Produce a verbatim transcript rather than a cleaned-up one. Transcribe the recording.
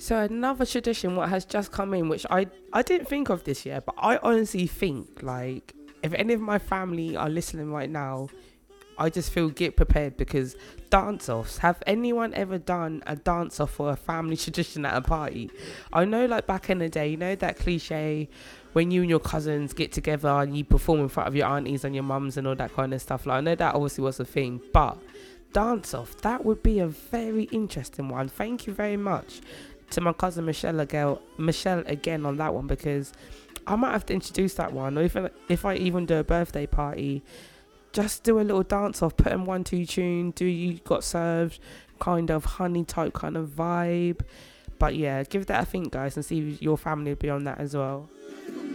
So another tradition what has just come in, which I I didn't think of this year, but I honestly think like if any of my family are listening right now, I just feel get prepared because dance offs. Have anyone ever done a dance off for a family tradition at a party? I know, like back in the day, you know that cliche when you and your cousins get together and you perform in front of your aunties and your mums and all that kind of stuff. Like I know that obviously was a thing, but dance off, that would be a very interesting one. Thank you very much to my cousin Michelle again, Michelle again on that one, because I might have to introduce that one. Or if if I even do a birthday party, just do a little dance off, put in one two tune, do you got served, kind of honey type kind of vibe. But yeah, give that a think, guys, and see if your family will be on that as well.